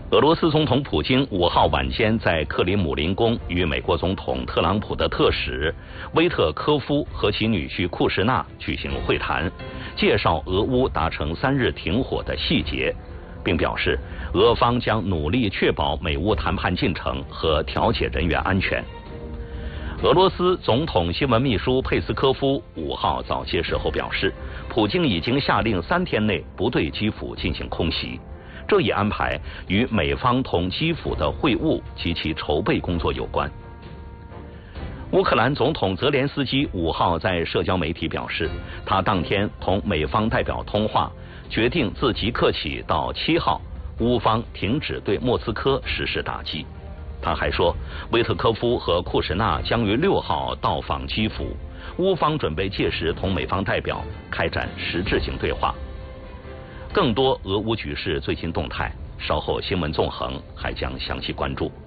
俄罗斯总统普京5号晚间在克里姆林宫与美国总统特朗普的特使威特科夫和其女婿库什纳举行会谈，介绍俄乌达成3日停火的细节，并表示俄方将努力确保美乌谈判进程和调解人员安全。俄罗斯总统新闻秘书佩斯科夫5号早些时候表示，普京已经下令3天内不对基辅进行空袭。这一安排与美方同基辅的会晤及其筹备工作有关。乌克兰总统泽连斯基5号在社交媒体表示，他当天同美方代表通话，决定自即刻起到7号，乌方停止对莫斯科实施打击。他还说，威特科夫和库什纳将于6号到访基辅，乌方准备届时同美方代表开展实质性对话。更多俄乌局势最新动态，稍后新闻纵横还将详细关注。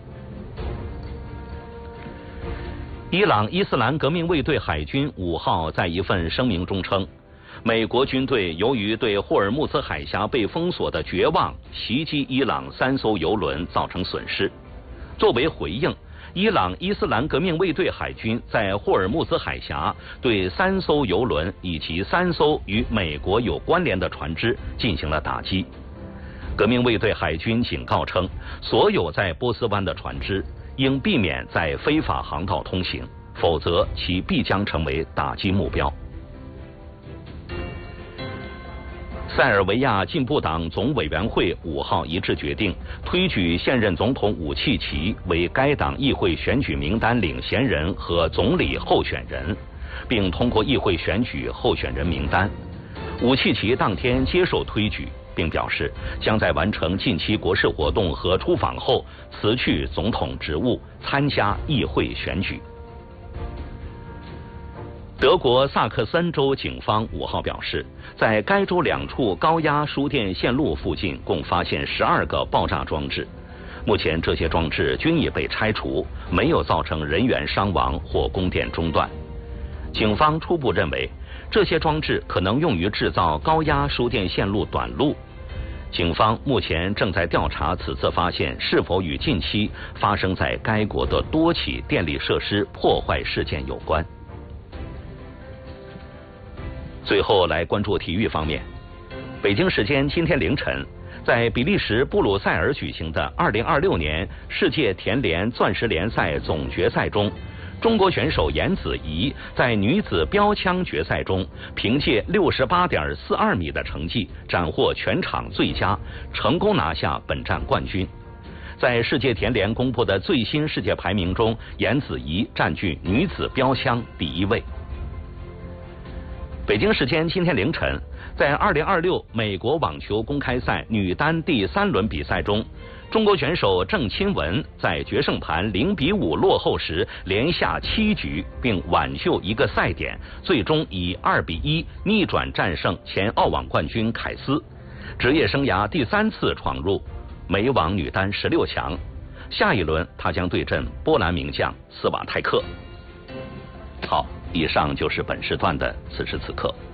伊朗伊斯兰革命卫队海军5号在一份声明中称，美国军队由于对霍尔木兹海峡被封锁的绝望，袭击伊朗3艘油轮造成损失。作为回应，伊朗伊斯兰革命卫队海军在霍尔木兹海峡对3艘油轮以及3艘与美国有关联的船只进行了打击。革命卫队海军警告称，所有在波斯湾的船只应避免在非法航道通行，否则其必将成为打击目标。塞尔维亚进步党总委员会5号一致决定推举现任总统武契奇为该党议会选举名单领衔人和总理候选人，并通过议会选举候选人名单。武契奇当天接受推举，并表示将在完成近期国事活动和出访后辞去总统职务，参加议会选举。德国萨克森州警方5号表示，在该州2处高压输电线路附近共发现12个爆炸装置，目前这些装置均已被拆除，没有造成人员伤亡或供电中断。警方初步认为，这些装置可能用于制造高压输电线路短路。警方目前正在调查此次发现是否与近期发生在该国的多起电力设施破坏事件有关。最后来关注体育方面，北京时间今天凌晨，在比利时布鲁塞尔举行的2026年世界田联钻石联赛总决赛中，中国选手颜子怡在女子标枪决赛中，凭借68.42米的成绩斩获全场最佳，成功拿下本站冠军。在世界田联公布的最新世界排名中，颜子怡占据女子标枪第1位。北京时间今天凌晨，在2026美国网球公开赛女单第3轮比赛中，中国选手郑钦文在决胜盘0-5落后时连下7局，并挽救1个赛点，最终以2-1逆转战胜前澳网冠军凯斯，职业生涯第3次闯入美网女单16强。下一轮她将对阵波兰名将斯瓦泰克。好，以上就是本时段的此时此刻。